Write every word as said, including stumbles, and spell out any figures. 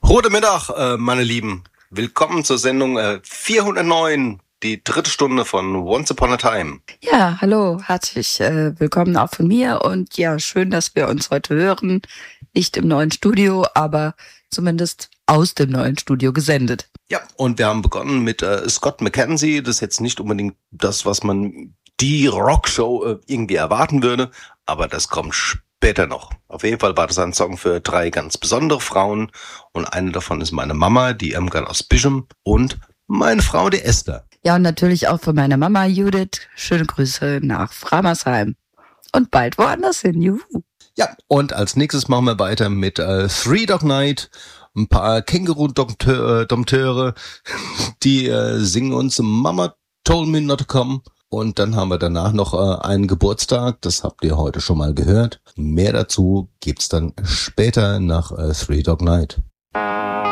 Guten Mittag, äh, meine Lieben. Willkommen zur Sendung äh, vierhundertneun, die dritte Stunde von Once Upon a Time. Ja, hallo, herzlich äh, willkommen auch von mir und ja, schön, dass wir uns heute hören. Nicht im neuen Studio, aber zumindest aus dem neuen Studio gesendet. Ja, und wir haben begonnen mit äh, Scott McKenzie. Das ist jetzt nicht unbedingt das, was man die Rockshow äh, irgendwie erwarten würde, aber das kommt später noch. Auf jeden Fall war das ein Song für drei ganz besondere Frauen und eine davon ist meine Mama, die Irmgard aus Bischum, und meine Frau, die Esther. Ja, und natürlich auch von meiner Mama Judith. Schöne Grüße nach Framersheim. Und bald woanders hin, juhu. Ja, und als nächstes machen wir weiter mit äh, Three Dog Night. Ein paar Känguru-Dompteure, die äh, singen uns Mama Told Me Not to Come. Und dann haben wir danach noch äh, einen Geburtstag, das habt ihr heute schon mal gehört. Mehr dazu gibt's dann später nach äh, Three Dog Night.